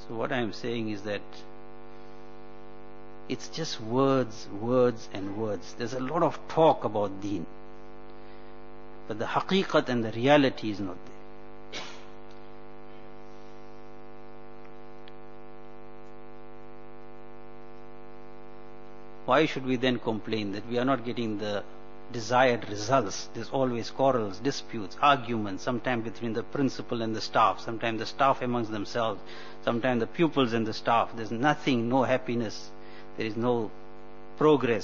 So what I am saying is that it's just words, words and words. There's a lot of talk about deen, but the haqiqat and the reality is not there. Why should we then complain that we are not getting the desired results? There's always quarrels, disputes, arguments, sometimes between the principal and the staff, sometimes the staff amongst themselves, sometimes the pupils and the staff. There's nothing, no happiness, there is no progress.